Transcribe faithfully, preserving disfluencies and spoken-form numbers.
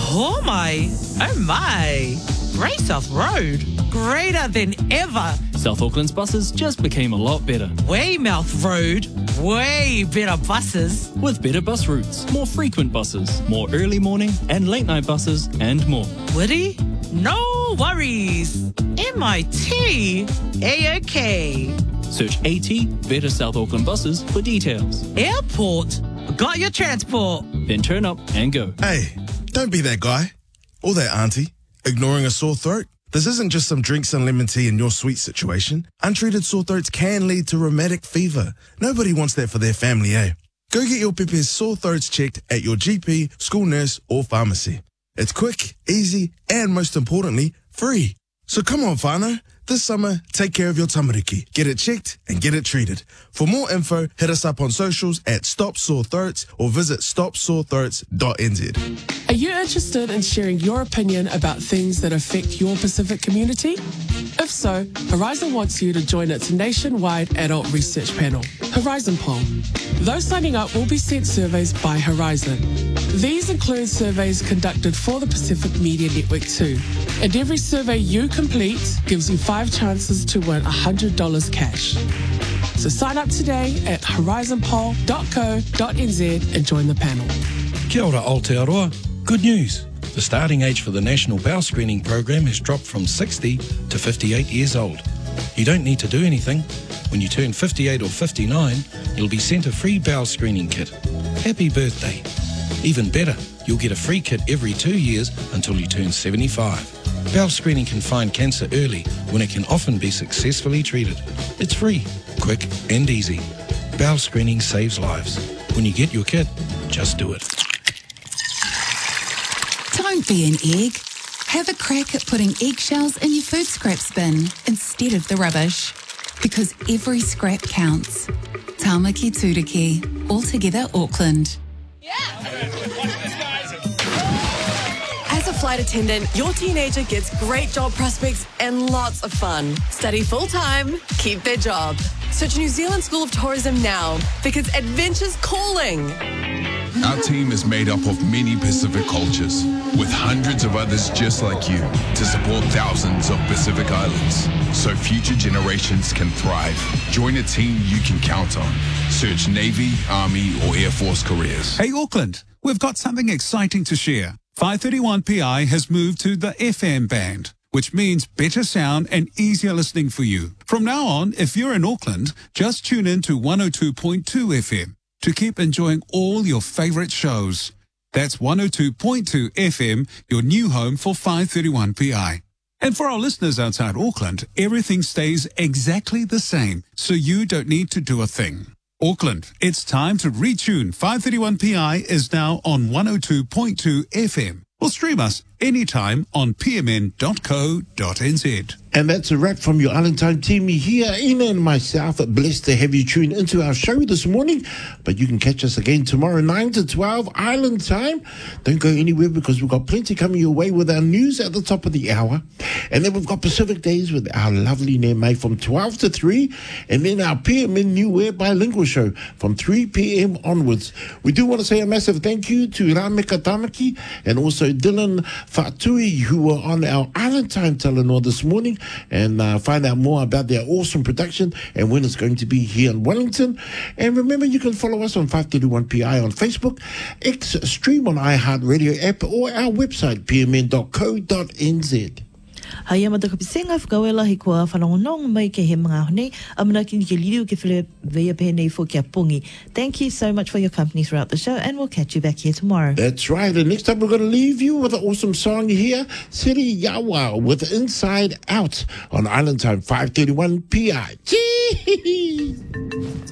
Oh my, oh my. Great South Road, greater than ever. South Auckland's buses just became a lot better. Weymouth Road, way better buses. With better bus routes, more frequent buses, more early morning and late night buses, and more. Woody? No worries. M I T, A-OK. Search AT, Better South Auckland Buses for details. Airport, got your transport. Then turn up and go. Hey, don't be that guy or that auntie ignoring a sore throat. This isn't just some drinks and lemon tea in your sweet situation. Untreated sore throats can lead to rheumatic fever. Nobody wants that for their family, eh? Go get your Pepe's sore throats checked at your G P, school nurse, or pharmacy. It's quick, easy, and most importantly, free. So come on, whānau. This summer, take care of your tamariki. Get it checked and get it treated. For more info, hit us up on socials at Stop Sore Throats or visit stop sore throats dot n z. Are you interested in sharing your opinion about things that affect your Pacific community? If so, Horizon wants you to join its nationwide adult research panel, Horizon Poll. Those signing up will be sent surveys by Horizon. These include surveys conducted for the Pacific Media Network too. And every survey you complete gives you five chances to win one hundred dollars cash. So sign up today at horizon poll dot co dot n z and join the panel. Kia ora Aotearoa. Good news. The starting age for the National Bowel Screening Program has dropped from sixty to fifty-eight years old. You don't need to do anything. When you turn fifty-eight or fifty-nine, you'll be sent a free bowel screening kit. Happy birthday. Even better, you'll get a free kit every two years until you turn seventy-five. Bowel screening can find cancer early when it can often be successfully treated. It's free, quick and easy. Bowel screening saves lives. When you get your kit, just do it. Don't be an egg. Have a crack at putting eggshells in your food scraps bin instead of the rubbish. Because every scrap counts. Tāmaki Tūriki, Altogether Auckland. As a flight attendant, your teenager gets great job prospects and lots of fun. Study full-time, keep their job. Search New Zealand School of Tourism now, because adventure's calling. Our team is made up of many Pacific cultures, with hundreds of others just like you, to support thousands of Pacific islands, so future generations can thrive. Join a team you can count on. Search Navy, Army, or Air Force careers. Hey Auckland, we've got something exciting to share. five thirty-one P I has moved to the F M band, which means better sound and easier listening for you. From now on, if you're in Auckland, just tune in to one oh two point two F M to keep enjoying all your favourite shows. That's one oh two point two F M, your new home for five thirty-one P I. And for our listeners outside Auckland, everything stays exactly the same, so you don't need to do a thing. Auckland, it's time to retune. five thirty-one P I is now on one oh two point two F M. Or stream us anytime on p m n dot co dot n z. And that's a wrap from your Island Time team here. Ina and myself are blessed to have you tune into our show this morning. But you can catch us again tomorrow, nine to twelve, Island Time. Don't go anywhere because we've got plenty coming your way with our news at the top of the hour. And then we've got Pacific Days with our lovely Neme from twelve to three. And then our P M N New Wear Bilingual Show from three p m onwards. We do want to say a massive thank you to Rameka Tamaki and also Dylan Fatui, who were on our Island Time Talanoa this morning, and uh, find out more about their awesome production and when it's going to be here in Wellington. And remember, you can follow us on five thirty-one P I on Facebook, X stream on iHeartRadio app, or our website, p m n dot co dot n z. Hai ama taka pisenga whakawela hi kua whanongonong mai ke he mga hone. Amana ki ke liru ke while vea pēnei fo kia pungi. Thank you so much for your company throughout the show, and we'll catch you back here tomorrow. That's right. And next time we're going to leave you with an awesome song here, Siri Yawa with Inside Out on Island Time five thirty-one P I. Gee!